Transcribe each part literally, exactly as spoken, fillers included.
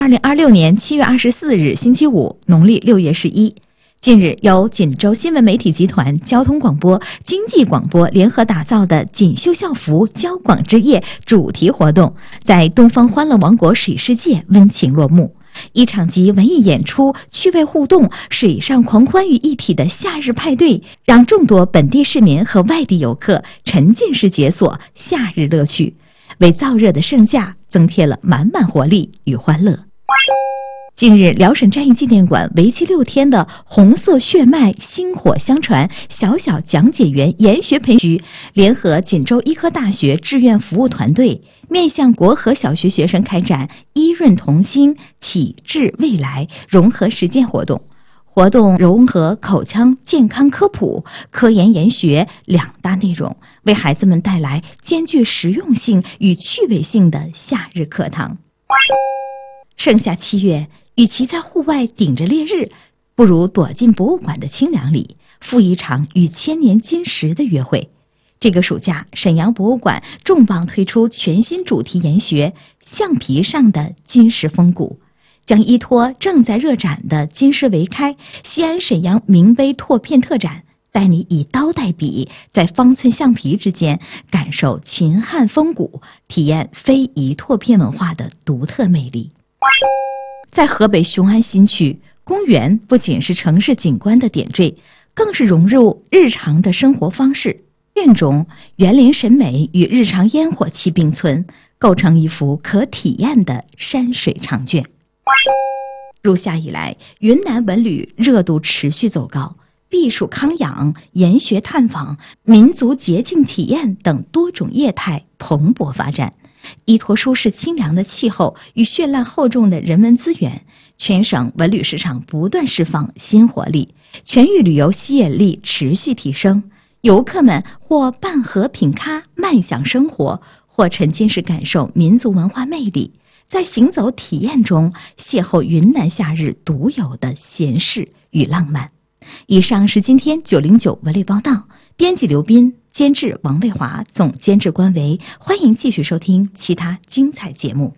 二零二六年七月二十四日星期五，农历六月十一。近日，由锦州新闻媒体集团、交通广播、经济广播联合打造的锦绣校服交广之夜主题活动，在东方欢乐王国水世界温情落幕。一场集文艺演出、趣味互动、水上狂欢于一体的夏日派对，让众多本地市民和外地游客沉浸式解锁夏日乐趣，为燥热的盛夏增添了满满活力与欢乐。近日，辽沈战役纪念馆为期六天的红色血脉薪火相传小小讲解员研学培训，联合锦州医科大学志愿服务团队，面向国和小学学生开展医润同心、启智未来融合实践活动。活动融合口腔健康科普、科研研学两大内容，为孩子们带来兼具实用性与趣味性的夏日课堂。盛夏七月，与其在户外顶着烈日，不如躲进博物馆的清凉里，赴一场与千年金石的约会。这个暑假，沈阳博物馆重磅推出全新主题研学橡皮上的金石风骨，将依托正在热展的金石为开西安沈阳名碑拓片特展，带你以刀带笔，在方寸橡皮之间感受秦汉风骨，体验非遗拓片文化的独特魅力。在河北雄安新区，公园不仅是城市景观的点缀，更是融入日常的生活方式。院中园林审美与日常烟火气并存，构成一幅可体验的山水长卷。入夏以来，云南文旅热度持续走高，避暑康养、研学探访、民族节庆体验等多种业态蓬勃发展。依托舒适清凉的气候与绚烂厚重的人文资源，全省文旅市场不断释放新活力，全域旅游吸引力持续提升。游客们或伴河品咖慢享生活，或沉浸式感受民族文化魅力，在行走体验中邂逅云南夏日独有的闲适与浪漫。以上是今天九零九文旅报道，编辑刘斌，监制王卫华，总监制关维。欢迎继续收听其他精彩节目。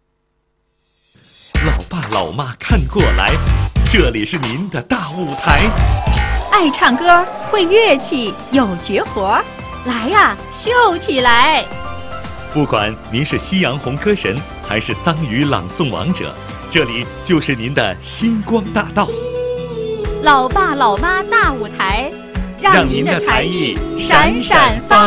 老爸老妈看过来，这里是您的大舞台。 爱唱歌、会乐器、有绝活，来呀，秀起来！ 不管您是夕阳红歌神，还是桑语朗诵王者，这里就是您的星光大道。 老爸老妈大舞台，让您的才艺闪闪发